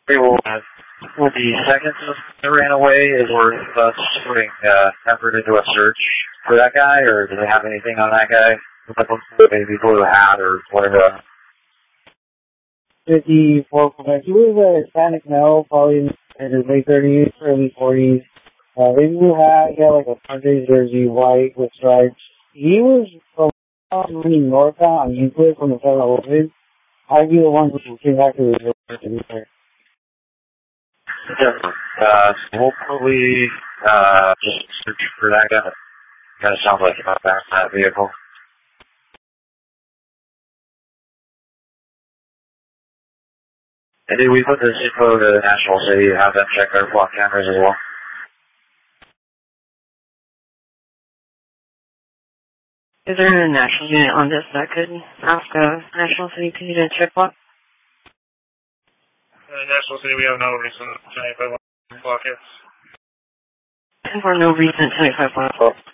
They will the seconds that ran away is worth us putting effort into a search for that guy, or do they have anything on that guy? Maybe blue hat or whatever. 54 he was a Hispanic male, probably in his late 30s, early 40s. Maybe blue hat, he had like a Padres jersey, white with stripes. He was from running northbound on Euclid from the federal office. I'd be the one who came back to the resort to be fair. We'll probably just search for that guy. Kind of sounds like about that vehicle. And did we put this info to National City to have them check our block cameras as well? Is there a national unit on this that could ask National City to need a check block? National City, we have no recent 25 block hits. And for no recent 25 block.